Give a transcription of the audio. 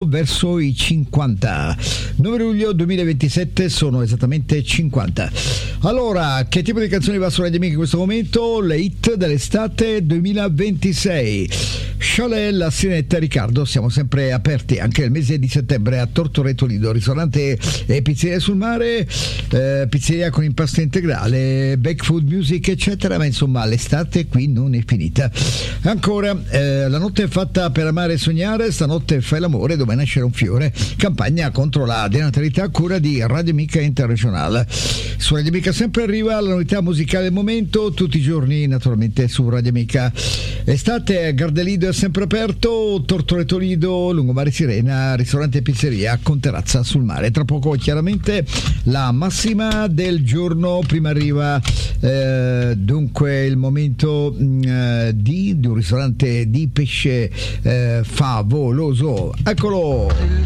verso i 50. 9 luglio 2027, sono esattamente 50. Allora, che tipo di canzoni va su Radio Amica in questo momento? Le hit dell'estate 2026. Chalet, La Sirenetta, Riccardo, siamo sempre aperti anche nel mese di settembre a Tortoreto Lido, ristorante e pizzeria sul mare, pizzeria con impasto integrale, back food, music eccetera, ma insomma l'estate qui non è finita. Ancora, la notte è fatta per amare e sognare, stanotte fai l'amore dove nascerà un fiore, campagna contro la denatalità a cura di Radio Amica Internazionale. Su Radio Amica sempre arriva la novità musicale del momento, tutti i giorni naturalmente su Radio Amica. Estate, Gardelido è sempre aperto, Tortoreto Lido, Lungomare Sirena, ristorante e pizzeria con terrazza sul mare. Tra poco chiaramente la massima del giorno, prima arriva dunque il momento di un ristorante di pesce favoloso. Eccolo!